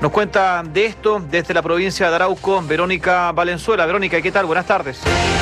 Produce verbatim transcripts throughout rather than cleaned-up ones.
Nos cuenta de esto desde la provincia de Arauco, Verónica Valenzuela. Verónica, ¿qué tal? Buenas tardes.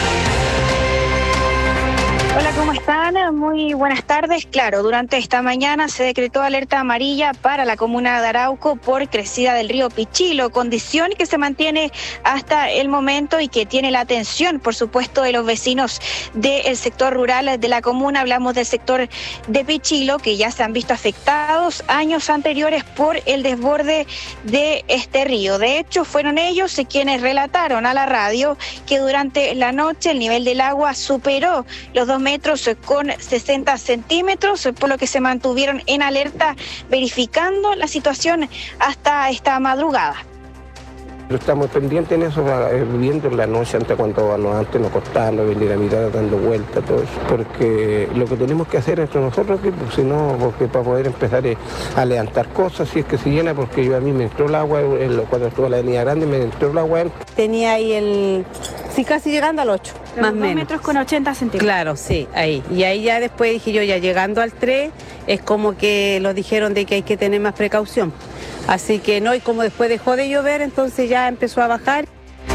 Hola, ¿cómo están? Muy buenas tardes. Claro, durante esta mañana se decretó alerta amarilla para la comuna de Arauco por crecida del río Pichilo, condición que se mantiene hasta el momento y que tiene la atención, por supuesto, de los vecinos del sector rural de la comuna. Hablamos del sector de Pichilo, que ya se han visto afectados años anteriores por el desborde de este río. De hecho, fueron ellos quienes relataron a la radio que durante la noche el nivel del agua superó los dos metros con sesenta centímetros, por lo que se mantuvieron en alerta verificando la situación hasta esta madrugada. Estamos pendientes en eso, viviendo en la noche, antes cuando antes nos costaba venir a mirar dando vueltas, todo eso, porque lo que tenemos que hacer entre nosotros, pues, si no, porque para poder empezar a levantar cosas, si es que se llena, porque yo, a mí me entró el agua, cuando estuve en la avenida grande me entró el agua. Tenía ahí el, sí, casi llegando al ocho, más o menos. dos metros con ochenta centímetros. Claro, sí, ahí. Y ahí ya después dije yo, ya llegando al tres, es como que nos dijeron de que hay que tener más precaución. Así que no, y como después dejó de llover, entonces ya empezó a bajar.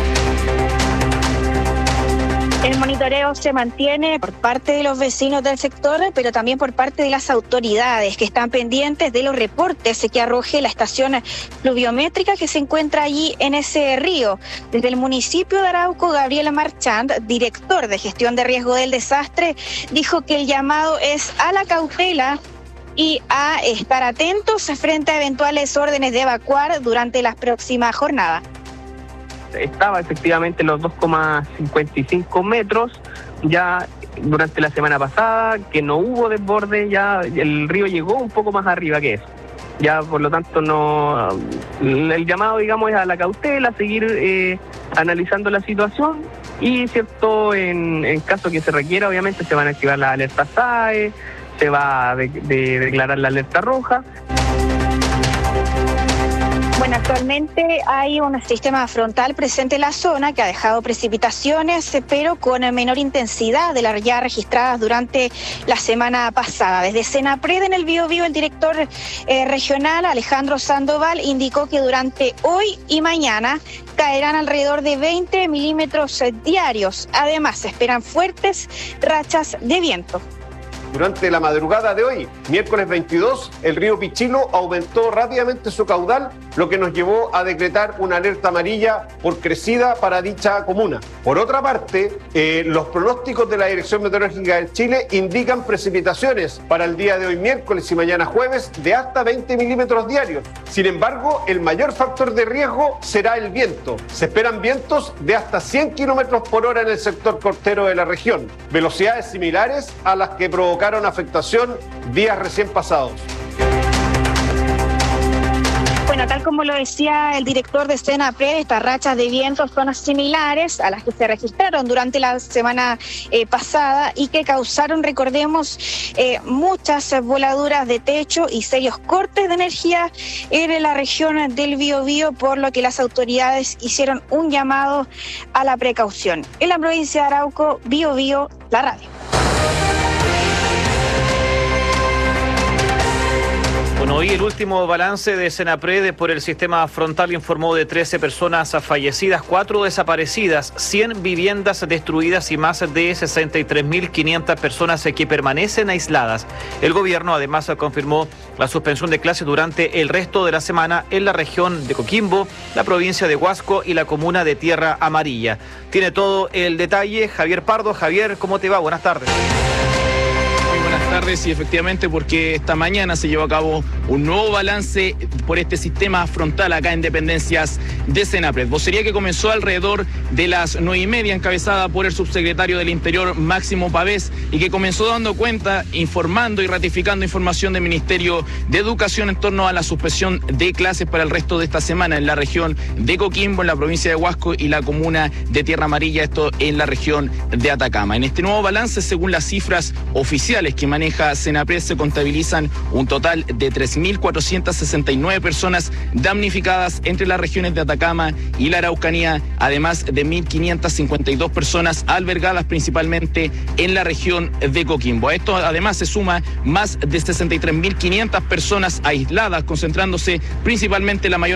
El monitoreo se mantiene por parte de los vecinos del sector, pero también por parte de las autoridades que están pendientes de los reportes que arroje la estación pluviométrica que se encuentra allí en ese río. Desde el municipio de Arauco, Gabriela Marchand, director de gestión de riesgo del desastre, dijo que el llamado es a la cautela y a estar atentos frente a eventuales órdenes de evacuar durante las próximas jornadas. Estaba efectivamente en los dos coma cincuenta y cinco metros ya durante la semana pasada, que no hubo desborde, ya el río llegó un poco más arriba que eso. Ya por lo tanto no, el llamado digamos es a la cautela, seguir eh, analizando la situación y cierto en, en caso que se requiera obviamente se van a activar las alertas S A E, se va a de, de declarar la alerta roja. Bueno, actualmente hay un sistema frontal presente en la zona que ha dejado precipitaciones, pero con menor intensidad de las ya registradas durante la semana pasada. Desde Senapred en el Biobío, el director eh, regional, Alejandro Sandoval, indicó que durante hoy y mañana caerán alrededor de veinte milímetros diarios. Además, se esperan fuertes rachas de viento. Durante la madrugada de hoy, miércoles veintidós, el río Pichilo aumentó rápidamente su caudal, lo que nos llevó a decretar una alerta amarilla por crecida para dicha comuna. Por otra parte, eh, los pronósticos de la Dirección Meteorológica de Chile indican precipitaciones para el día de hoy miércoles y mañana jueves de hasta veinte milímetros diarios. Sin embargo, el mayor factor de riesgo será el viento. Se esperan vientos de hasta cien kilómetros por hora en el sector costero de la región, velocidades similares a las que provocaron afectación días recién pasados. Bueno, tal como lo decía el director de Senapred, estas rachas de viento son similares a las que se registraron durante la semana eh, pasada y que causaron, recordemos, eh, muchas voladuras de techo y serios cortes de energía en la región del Biobío, por lo que las autoridades hicieron un llamado a la precaución. En la provincia de Arauco, Biobío, la radio. Bueno, hoy el último balance de Senapred por el sistema frontal informó de trece personas fallecidas, cuatro desaparecidas, cien viviendas destruidas y más de sesenta y tres mil quinientas personas que permanecen aisladas. El gobierno además confirmó la suspensión de clases durante el resto de la semana en la región de Coquimbo, la provincia de Huasco y la comuna de Tierra Amarilla. Tiene todo el detalle Javier Pardo. Javier, ¿cómo te va? Buenas tardes. Buenas tardes, y efectivamente porque esta mañana se llevó a cabo un nuevo balance por este sistema frontal acá en dependencias de Senapred. Vocería que comenzó alrededor de las nueve y media, encabezada por el subsecretario del Interior, Máximo Pavés, y que comenzó dando cuenta, informando y ratificando información del Ministerio de Educación en torno a la suspensión de clases para el resto de esta semana en la región de Coquimbo, en la provincia de Huasco y la comuna de Tierra Amarilla, esto en la región de Atacama. En este nuevo balance, según las cifras oficiales que maneja Senapred, se contabilizan un total de tres mil cuatrocientas sesenta y nueve personas damnificadas entre las regiones de Atacama y la Araucanía, además de mil quinientas cincuenta y dos personas albergadas principalmente en la región de Coquimbo. A esto además se suma más de sesenta y tres mil quinientas personas aisladas, concentrándose principalmente la mayor